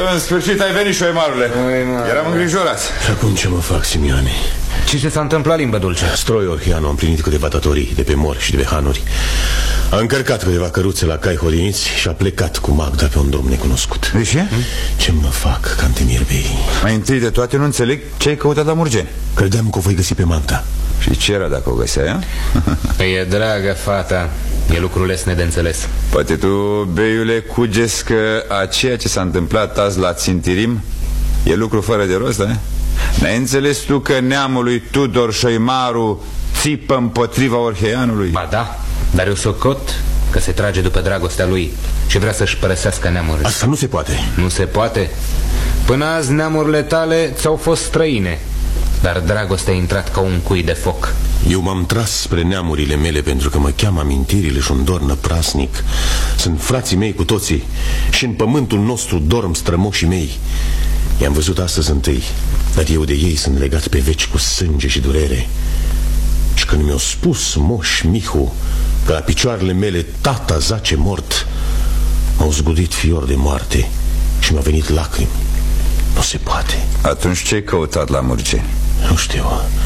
În sfârșit ai venit, șoimarule. Eram îngrijorat. Și acum ce mă fac, Simione? Ce s-a întâmplat, limbă dulce? Stroi Orhianu a împlinit câteva datorii de pe mori și de pe hanuri. A încărcat câteva căruțe la cai hodiniți și a plecat cu Magda pe un drum necunoscut. De ce? Ce mă fac, Cantemir Bey? Mai întâi de toate nu înțeleg ce ai căutat la Murgeni. Credeam că o voi găsi pe Magda. Și ce era dacă o găseai, E dragă fata, e lucru lesne de înțeles. Poate tu, beiule, cugeți că a ceea ce s-a întâmplat azi la Țintirim e lucru fără de rost, da? N-ai înțeles tu că neamul lui Tudor Șoimaru țipă împotriva Orheianului? Ba da, dar eu socot că se trage după dragostea lui și vrea să-și părăsească neamurile. Asta nu se poate. Nu se poate. Până azi neamurile tale ți-au fost străine, dar dragostea a intrat ca un cui de foc. Eu m-am tras spre neamurile mele pentru că mă cheamă amintirile și un dor năprasnic. Sunt frații mei cu toții și în pământul nostru dorm strămoșii mei. I-am văzut astăzi întâi, dar eu de ei sunt legat pe veci cu sânge și durere. Și când mi-a spus Moș Mihu că la picioarele mele tata zace mort, m-au zgudit fior de moarte și mi-au venit lacrimi. Nu se poate. Atunci ce-ai căutat la Murgeni? Nu știu.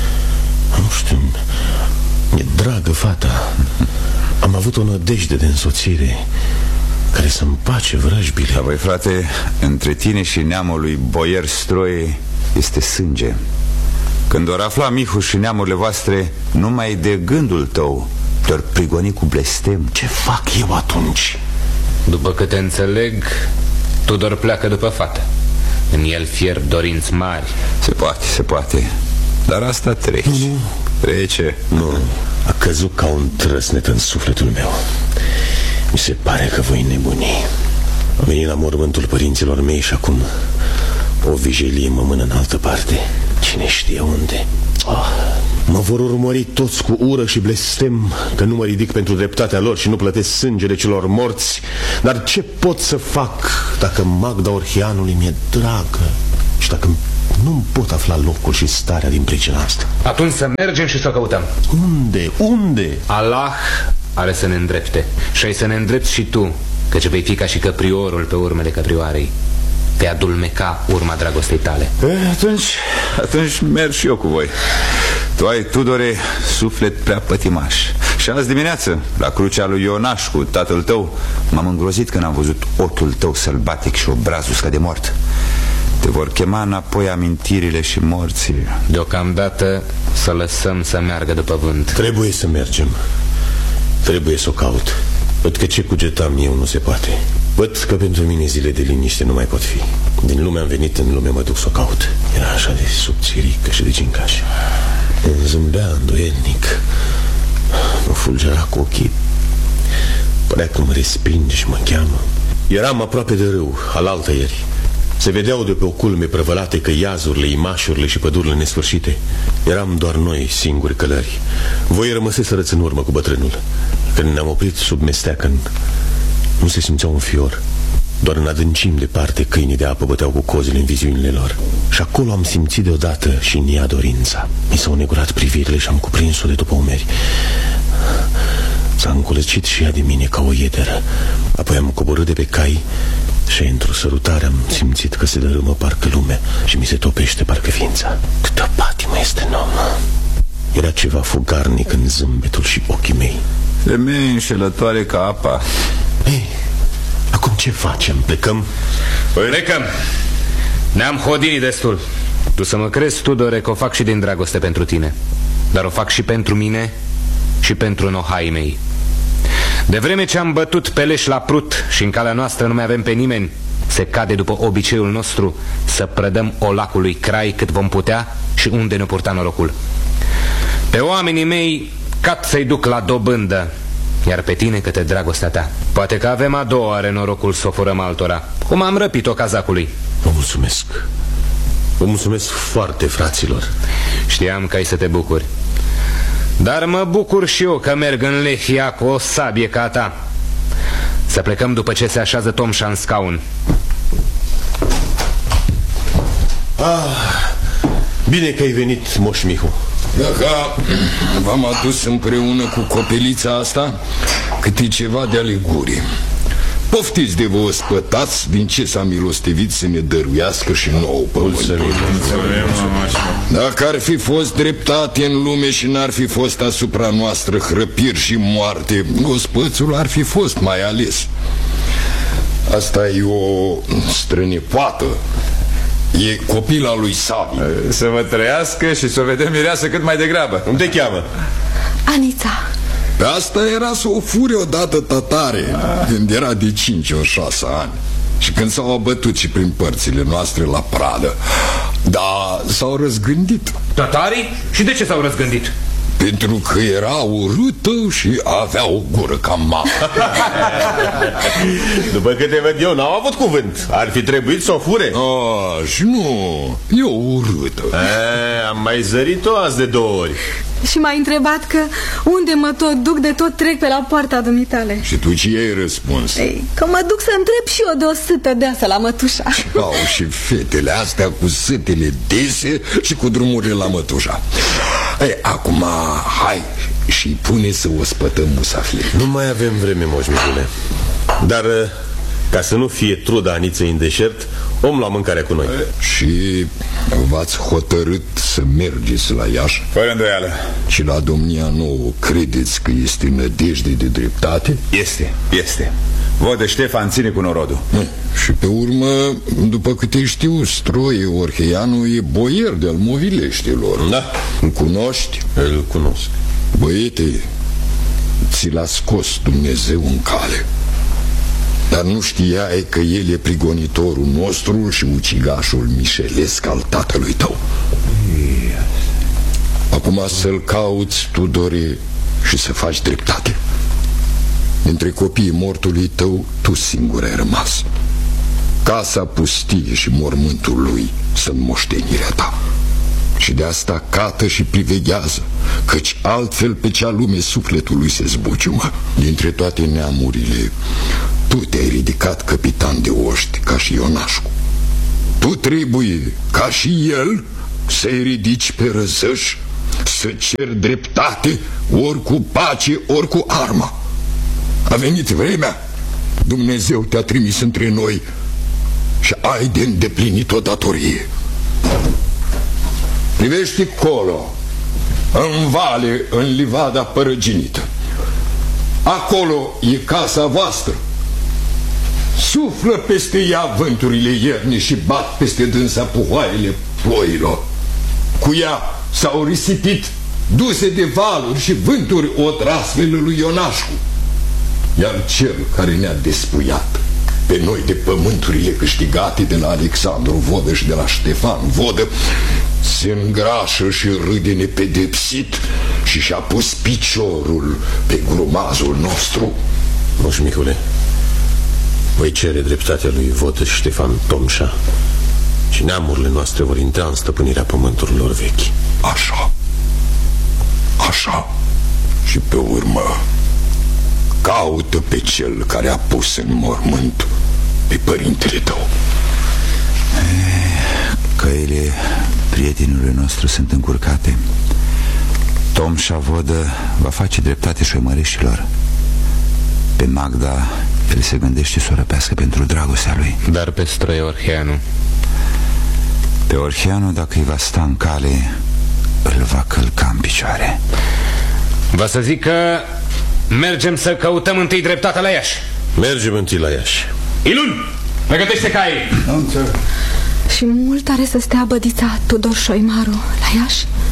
E dragă fata. Am avut o nădejde de însoțire care să împace vrăjbile. Da, voi, frate, între tine și neamul lui Boier Stroie este sânge. Când or afla Mihu și neamurile voastre, numai de gândul tău te-or prigoni cu blestem. Ce fac eu atunci? După câte înțeleg, Tudor pleacă după fată. În el fierb dorinți mari. Se poate. Dar asta trece. Trece. Nu, a căzut ca un trăsnet în sufletul meu. Mi se pare că voi nebuni. Am venit la mormântul părinților mei și acum o vijelie mă mână în altă parte. Cine știe unde. Mă vor urmări toți cu ură și blestem că nu mă ridic pentru dreptatea lor și nu plătesc sângele celor morți. Dar ce pot să fac dacă Magda Orhianului mi-e dragă și dacă nu pot afla locul și starea din pricina asta? Atunci să mergem și să o căutăm. Unde? Allah are să ne îndrepte și ai să ne îndrepți și tu, căci vei fi ca și căpriorul pe urmele căprioarei. Te adulmeca urma dragostei tale. Atunci merg și eu cu voi. Tu ai, Tudore, suflet prea pătimaș. Și azi dimineață, la crucea lui Ionaș cu tatăl tău, m-am îngrozit când am văzut otul tău sălbatic și obrazul ca de mort. Te vor chema înapoi amintirile și morții. Deocamdată să lăsăm să meargă după vânt. Trebuie să mergem. Trebuie să o caut. Văd că ce cugetam eu nu se poate. Văd că pentru mine zile de liniște nu mai pot fi. Din lume am venit, în lume mă duc să o caut. Era așa de subțirică și de gingaș. Îmi zâmbea îndoielnic. Mă fulgera cu ochii. Părea că mă respinge și mă cheamă. Eram aproape de râu, alaltă ieri. Se vedeau de pe o culme prăvălate că iazurile, imașurile și pădurile nesfârșite. Eram doar noi singuri călări. Voi rămăseserăți în urmă cu bătrânul. Când ne-am oprit sub mesteacăn, nu se simțea un fior. Doar în adâncim departe câinii de apă băteau cu cozile în viziunile lor. Și acolo am simțit deodată și în ea dorința. Mi s-au negurat privirile și am cuprins-o de după umeri. S-a încolăcit și ea de mine ca o iederă. Apoi am coborât de pe cai și într-o sărutare am simțit că se dărâmă parcă lumea și mi se topește parcă ființa. Câtă patimă este în om. Era ceva fugarnic în zâmbetul și ochii mei. Femeie înșelătoare ca apa. Ei, acum ce facem? Plecăm? Plecăm. Ne-am hodinit destul. Tu să mă crezi, Tudore, că o fac și din dragoste pentru tine, dar o fac și pentru mine și pentru nohaii mei. De vreme ce am bătut peleș la prut și în calea noastră nu mai avem pe nimeni, se cade după obiceiul nostru să prădăm olacului crai cât vom putea și unde ne purta norocul. Pe oamenii mei cat să-i duc la dobândă, iar pe tine către dragostea ta. Poate că avem a doua oară norocul să o furăm altora, cum am răpit-o cazacului. Vă mulțumesc. Vă mulțumesc foarte, fraților. Știam că ai să te bucuri. Dar mă bucur și eu că merg în Lehia cu o sabie ca a ta. Să plecăm după ce se așează Tomșa în scaun. Bine că ai venit, Moș Mihu. Dacă v-am adus împreună cu copelița asta câte ceva de ale gurii. Poftiți de vă spătați din ce s-a milostivit să ne dăruiască și nouă pământul. Dacă ar fi fost dreptate în lume și n-ar fi fost asupra noastră hrăpiri și moarte, ospățul ar fi fost mai ales. Asta e o strănepoată. E copila lui Savi. Să vă trăiască și să o vedem mireasă cât mai degrabă. Cum te cheamă? Anița. Pe asta era să o fure odată tatare, când era de 5 ori 6 ani. Și când s-au abătut și prin părțile noastre la pradă. Dar s-au răzgândit. Tatarii? Și de ce s-au răzgândit? Pentru că era urâtă și avea o gură ca mama. După câte văd eu, n-au avut cuvânt. Ar fi trebuit să o fure. Și nu, e urâtă. Am mai zărit-o azi de 2 ori. Și m-a întrebat că unde mă tot duc, de tot trec pe la poarta dumitale. Și tu ce ai răspuns? Ei, că mă duc să întreb și eu de o sâtă deasă la mătușa. Au și fetele astea cu sâtele dese și cu drumurile la mătușa. Ei, acum, hai și pune să o spătăm musafiri. Nu mai avem vreme, moșmicule. Dar ca să nu fie truda Aniței în deșert, om la mâncarea cu noi. Și v-ați hotărât să mergeți la Iași? Fără îndoială. Și la domnia nouă credeți că este nădejde de dreptate? Este. Vodă Ștefan ține cu norodul. Și pe urmă, după câte știu, Stroie Orheianu e boier de-al Movileștilor. Da. Îl cunoști? Îl cunosc. Băiete, ți l-a scos Dumnezeu în cale. Dar nu știai că el e prigonitorul nostru și ucigașul mișelesc al tatălui tău. Acum să-l cauți, Tudore, și să faci dreptate. Dintre copiii mortului tău, tu singur ai rămas. Casa pustie și mormântul lui sunt moștenirea ta. Și de asta cată și priveghează, căci altfel pe cea lume sufletul lui se zbuciumă. Dintre toate neamurile, tu te-ai ridicat capitan de oști ca și Ionașcu. Tu trebuie, ca și el, să-i ridici pe răzăși, să ceri dreptate, ori cu pace, ori cu arma. A venit vremea, Dumnezeu te-a trimis între noi și ai de îndeplinit o datorie. Privește colo, în vale, în livada părăginită. Acolo e casa voastră. Suflă peste ea vânturile iernii și bat peste dânsa puhoaiele ploilor. Cu ea s-au risipit duse de valuri și vânturi odrasfele lui Ionașcu. Iar cel care ne-a despuiat pe noi de pământurile câștigate de la Alexandru Vodă și de la Ștefan Vodă se îngrașă și râde nepedepsit și și-a pus piciorul pe grumazul nostru. Moșmicule, voi cere dreptatea lui Vodă și Ștefan Tomșa și neamurile noastre vor intra în stăpânirea pământurilor vechi. Așa. Și pe urmă caută pe cel care a pus în mormânt pe părintele tău. Căile prietenului nostru sunt încurcate. Tomșa Vodă va face dreptate șoimăreșilor. Pe Magda el se gândește să o răpească pentru dragostea lui. Dar pe Stroie Orheianu? Pe Orheianu, dacă îi va sta în cale, îl va călca în picioare. Va să zic că mergem să căutăm întâi dreptatea la Iași. Mergem întâi la Iași. Ilun, pregătește caii. Și mult are să stea bădița Tudor Șoimaru la Iași?